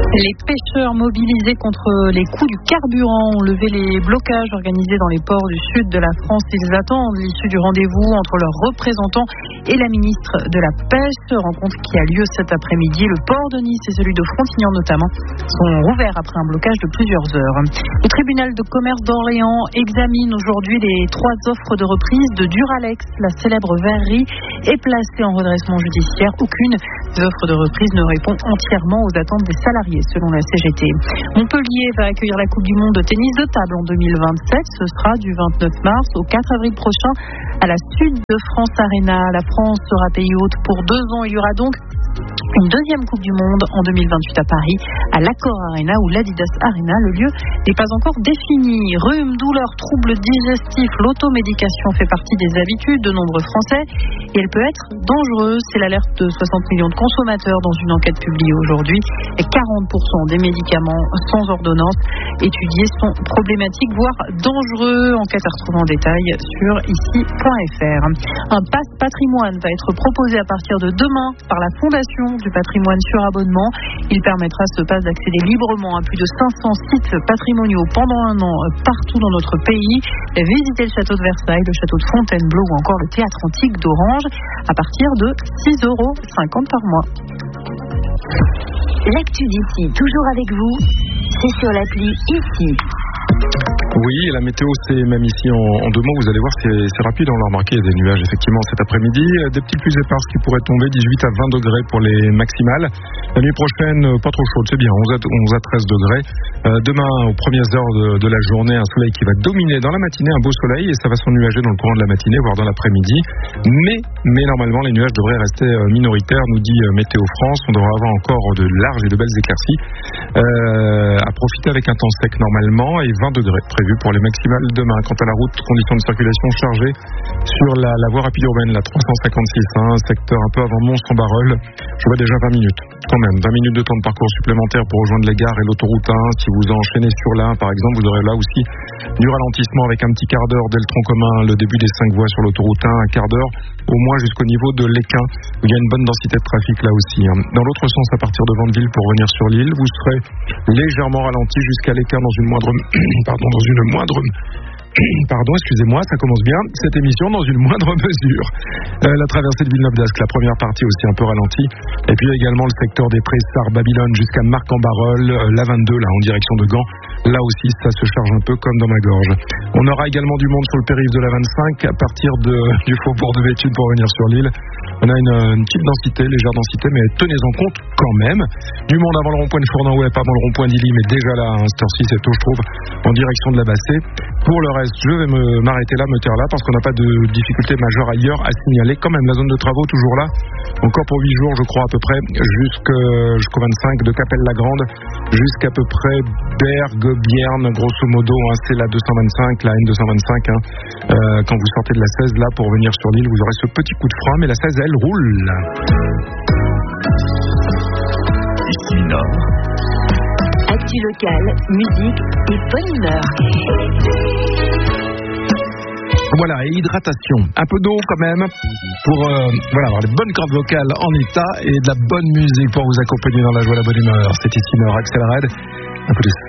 Les pêcheurs mobilisés contre les coûts du carburant ont levé les blocages organisés dans les ports du sud de la France. Ils attendent l'issue du rendez-vous entre leurs représentants et la ministre de la Pêche. Rencontre qui a lieu cet après-midi. Le port de Nice et celui de Frontignan notamment sont rouverts après un blocage de plusieurs heures. Le tribunal de commerce d'Orléans examine aujourd'hui les 3 offres de reprise de Duralex. La célèbre verrerie est placée en redressement judiciaire. Aucune des offres de reprise ne répond entièrement aux attentes des salariés, selon la CGT. Montpellier va accueillir la Coupe du Monde de tennis de table en 2027. Ce sera du 29 mars au 4 avril prochain à la Sud de France Arena. La France sera pays hôte pour 2 ans. Il y aura donc une deuxième Coupe du Monde en 2028 à Paris, à l'Accor Arena ou l'Adidas Arena. Le lieu n'est pas encore défini. Rhume, douleurs, troubles digestifs, l'automédication fait partie des habitudes de nombreux Français et elle peut être dangereuse. C'est l'alerte de 60 millions de consommateurs dans une enquête publiée aujourd'hui. Et 40% des médicaments sans ordonnance étudiés sont problématiques, voire dangereux. Enquête à retrouver en détail sur ici.fr. Un passe patrimoine va être proposé à partir de demain par la Fondation du patrimoine sur abonnement. Il permettra ce passe d'accéder librement à plus de 500 sites patrimoniaux pendant un an partout dans notre pays. Visiter le château de Versailles, le château de Fontainebleau ou encore le théâtre antique d'Orange à partir de 6,50 € par mois. L'actu d'ici, toujours avec vous, c'est sur l'appli Ici. Oui, et la météo, c'est même ici en 2 mots, vous allez voir, c'est rapide, on l'a remarqué, il y a des nuages effectivement cet après-midi, des petites pluies éparses qui pourraient tomber, 18 à 20 degrés pour les maximales. La nuit prochaine, pas trop chaude, c'est bien, 11 à 13 degrés. Demain, aux premières heures de la journée, un soleil qui va dominer dans la matinée, un beau soleil, et ça va s'ennuager dans le courant de la matinée, voire dans l'après-midi. Mais normalement, les nuages devraient rester minoritaires, nous dit Météo France. On devrait avoir encore de larges et de belles éclaircies à profiter avec un temps sec normalement, et 20 degrés prévus pour les maximales demain. Quant à la route, conditions de circulation chargées sur la voie rapide urbaine, la 356, secteur un peu avant Mons-en-Barœul. Je vois déjà 20 minutes, quand même, 20 minutes de temps de parcours supplémentaire pour rejoindre les gares et l'autoroute 1. Si vous enchaînez sur l'A1, par exemple, vous aurez là aussi du ralentissement avec un petit quart d'heure dès le tronc commun, le début des 5 voies sur l'autoroute 1, un quart d'heure au moins jusqu'au niveau de l'Équin, où il y a une bonne densité de trafic là aussi. Dans l'autre sens, à partir de Vandeville pour venir sur l'île, vous serez légèrement ralenti jusqu'à l'Équin dans une moindre excusez-moi, ça commence bien cette émission dans une moindre mesure. La traversée de Villeneuve-d'Ascq, la première partie aussi un peu ralentie, et puis également le secteur des Pressarts, Babylone jusqu'à Marc-en-Barœul, la 22 là en direction de Gand. Là aussi, ça se charge un peu comme dans ma gorge. On aura également du monde sur le périph' de la 25 à partir du faubourg de Béthune pour venir sur l'île. On a une petite densité, légère densité, mais tenez-en compte quand même. Du monde avant le rond-point de Fournin-Ouep, avant le rond-point d'Illy, mais déjà là, cette heure-ci, c'est tôt, je trouve, en direction de la Bassée. Pour le reste, je vais m'arrêter là, me taire là, parce qu'on n'a pas de difficulté majeure ailleurs à signaler. Quand même, la zone de travaux, toujours là, encore pour 8 jours, je crois, à peu près, jusqu'au 25 de Capelle-la-Grande, jusqu'à peu près Bergue, Bierne, grosso modo, c'est la 225, la N225. Quand vous sortez de la 16, là, pour venir sur l'île, vous aurez ce petit coup de frein, mais la 16, elle roule. Ici Nord. Actu locale, musique et bonne humeur. Voilà, et hydratation. Un peu d'eau quand même pour avoir les bonnes cordes vocales en état et de la bonne musique pour vous accompagner dans la joie et la bonne humeur. C'est ici Nord, Axel Red. Un peu de